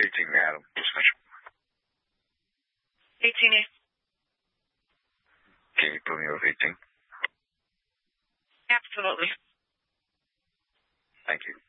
18, Adam. Discussion. 18A. Can you put me with 18? Absolutely. Thank you.